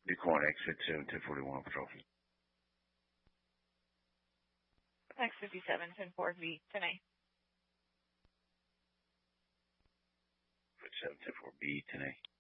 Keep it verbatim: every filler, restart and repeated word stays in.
Decoy X fifty-seven, ten forty-one Patrol. X fifty-seven, ten four V, ten A. fifty-seven, ten four B, ten A.